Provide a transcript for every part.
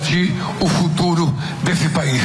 garantir o futuro desse país.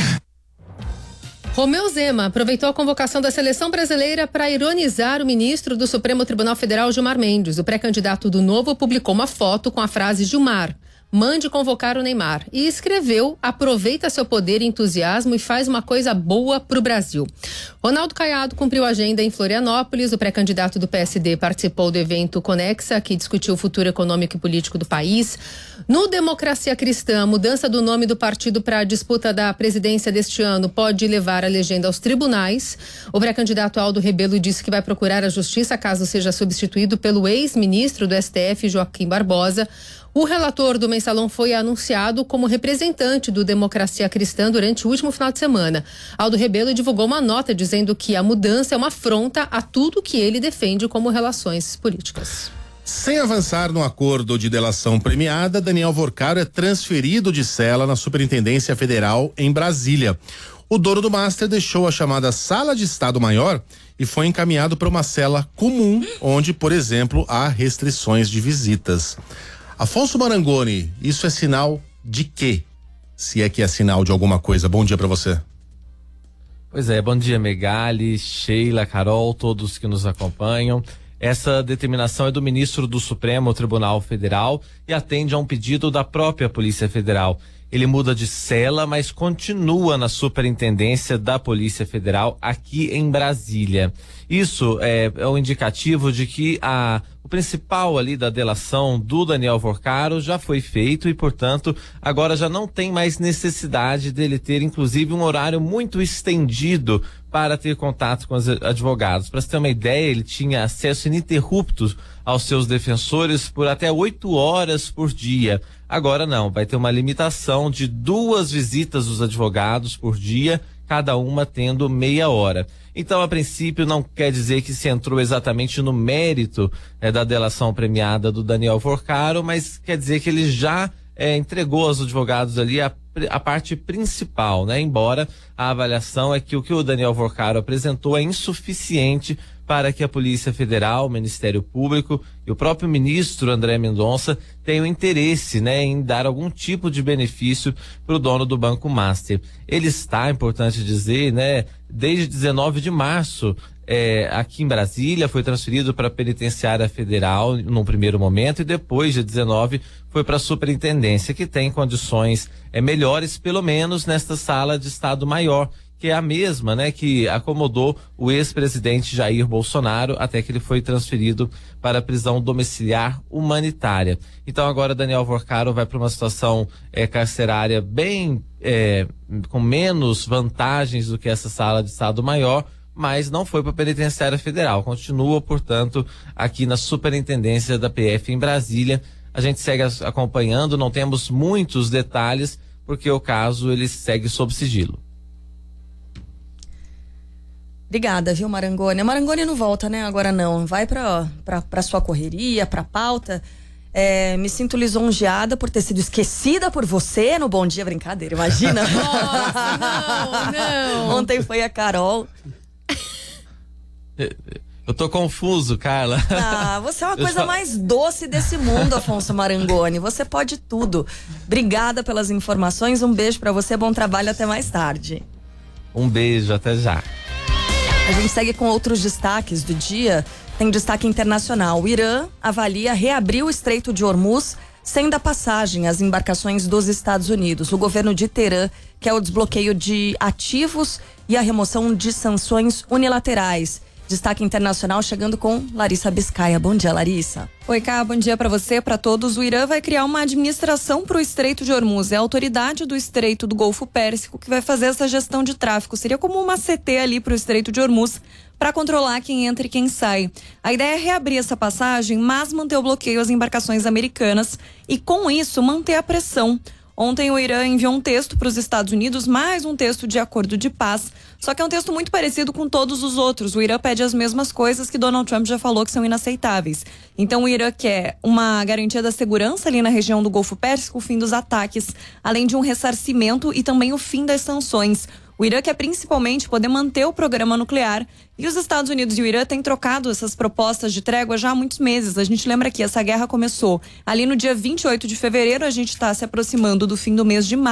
Romeu Zema aproveitou a convocação da seleção brasileira para ironizar o ministro do Supremo Tribunal Federal, Gilmar Mendes. O pré-candidato do Novo publicou uma foto com a frase: Gilmar, mande convocar o Neymar. E escreveu: aproveita seu poder e entusiasmo e faz uma coisa boa pro Brasil. Ronaldo Caiado cumpriu a agenda em Florianópolis. O pré-candidato do PSD participou do evento Conexa, que discutiu o futuro econômico e político do país. No Democracia Cristã, a mudança do nome do partido para a disputa da presidência deste ano pode levar a legenda aos tribunais. O pré-candidato Aldo Rebelo disse que vai procurar a justiça caso seja substituído pelo ex-ministro do STF, Joaquim Barbosa. O relator do Mensalão foi anunciado como representante do Democracia Cristã durante o último final de semana. Aldo Rebelo divulgou uma nota dizendo que a mudança é uma afronta a tudo que ele defende como relações políticas. Sem avançar no acordo de delação premiada, Daniel Vorcaro é transferido de cela na Superintendência Federal em Brasília. O dono do Master deixou a chamada Sala de Estado Maior e foi encaminhado para uma cela comum, onde, por exemplo, há restrições de visitas. Afonso Marangoni, isso é sinal de quê? Se é que é sinal de alguma coisa. Bom dia para você. Pois é, bom dia, Megali, Sheila, Carol, todos que nos acompanham. Essa determinação é do ministro do Supremo Tribunal Federal e atende a um pedido da própria Polícia Federal. Ele muda de cela, mas continua na Superintendência da Polícia Federal aqui em Brasília. Isso é um indicativo de que o principal ali da delação do Daniel Vorcaro já foi feito e, portanto, agora já não tem mais necessidade dele ter, inclusive, um horário muito estendido para ter contato com os advogados. Para você ter uma ideia, ele tinha acesso ininterrupto aos seus defensores por até 8 horas por dia. Agora não, vai ter uma limitação de 2 visitas dos advogados por dia, cada uma tendo meia hora. Então, a princípio, não quer dizer que se entrou exatamente no mérito da delação premiada do Daniel Vorcaro, mas quer dizer que ele já entregou aos advogados ali a parte principal, né? Embora a avaliação é que o Daniel Vorcaro apresentou é insuficiente para que a Polícia Federal, o Ministério Público e o próprio ministro André Mendonça tenham interesse, né, em dar algum tipo de benefício para o dono do Banco Master. Ele está, importante dizer, né, desde 19 de março, aqui em Brasília, foi transferido para a Penitenciária Federal num primeiro momento e depois de 19 foi para a Superintendência, que tem condições melhores, pelo menos nesta Sala de Estado Maior, que é a mesma, né, que acomodou o ex-presidente Jair Bolsonaro até que ele foi transferido para a prisão domiciliar humanitária. Então agora Daniel Vorcaro vai para uma situação carcerária bem com menos vantagens do que essa Sala de Estado Maior, mas não foi para a Penitenciária Federal. Continua, portanto, aqui na Superintendência da PF em Brasília. A gente segue acompanhando, não temos muitos detalhes, porque o caso ele segue sob sigilo. Obrigada, viu, Marangoni? A Marangoni não volta, né? Agora não. Vai pra sua correria, pra pauta. Me sinto lisonjeada por ter sido esquecida por você no Bom Dia. Brincadeira, imagina. Nossa, não. Ontem foi a Carol. Eu tô confuso, Carla. Você é uma coisa mais doce desse mundo, Afonso Marangoni. Você pode tudo. Obrigada pelas informações. Um beijo pra você. Bom trabalho. Até mais tarde. Um beijo. Até já. A gente segue com outros destaques do dia. Tem destaque internacional. O Irã avalia reabrir o Estreito de Hormuz sem dar passagem às embarcações dos Estados Unidos. O governo de Teherã quer o desbloqueio de ativos e a remoção de sanções unilaterais. Destaque internacional chegando com Larissa Biscaia. Bom dia, Larissa. Oi, Cá, bom dia para você, para todos. O Irã vai criar uma administração para o Estreito de Hormuz. É a autoridade do Estreito do Golfo Pérsico que vai fazer essa gestão de tráfico. Seria como uma CT ali para o Estreito de Hormuz, para controlar quem entra e quem sai. A ideia é reabrir essa passagem, mas manter o bloqueio às embarcações americanas e, com isso, manter a pressão. Ontem o Irã enviou um texto para os Estados Unidos, mais um texto de acordo de paz, só que é um texto muito parecido com todos os outros. O Irã pede as mesmas coisas que Donald Trump já falou que são inaceitáveis. Então o Irã quer uma garantia da segurança ali na região do Golfo Pérsico, o fim dos ataques, além de um ressarcimento e também o fim das sanções. O Irã quer principalmente poder manter o programa nuclear e os Estados Unidos e o Irã têm trocado essas propostas de trégua já há muitos meses. A gente lembra que essa guerra começou ali no dia 28 de fevereiro, a gente está se aproximando do fim do mês de março.